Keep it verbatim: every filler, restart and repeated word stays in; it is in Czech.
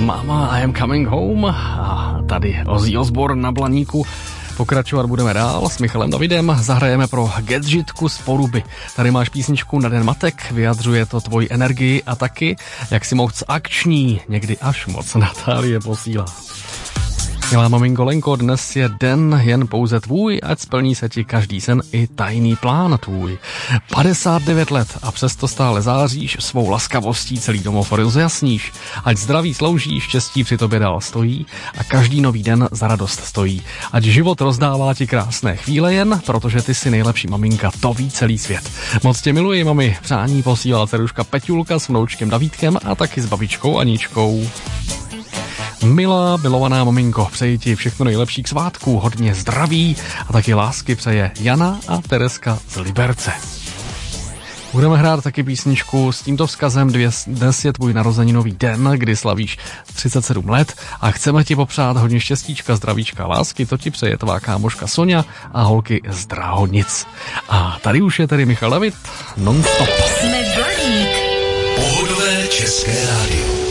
Mama, I am coming home. A tady Ozzy Osbourne na Blaníku. Pokračovat budeme dál s Michalem Davidem. Zahrajeme pro Gadžitku z Poruby. Tady máš písničku na Den matek, vyjadřuje to tvoji energii a taky, jak si moc akční, někdy až moc. Natálie posílá. Milá maminko Lenko, dnes je den jen pouze tvůj, ať splní se ti každý sen i tajný plán tvůj. padesát devět let a přesto stále záříš, svou laskavostí celý domov rozjasníš. Ať zdraví slouží, štěstí při tobě dál stojí a každý nový den za radost stojí. Ať život rozdává ti krásné chvíle jen, protože ty jsi nejlepší maminka, to ví celý svět. Moc tě miluji, mami, přání posílá dceruška Peťulka s vnoučkem Davídkem a taky s babičkou Aničkou. Milá, milovaná maminko, přeji ti všechno nejlepší k svátku, hodně zdraví a taky lásky přeje Jana a Tereska z Liberce. Budeme hrát taky písničku s tímto vzkazem. Dnes je tvůj narozeninový den, kdy slavíš třicet sedm let a chceme ti popřát hodně štěstíčka, zdravíčka, lásky. To ti přeje tvá kámoška Sonja a holky z Drahodnic. A tady už je tedy Michal David, non-stop. Jsme Blaník. Pohodové české rádio.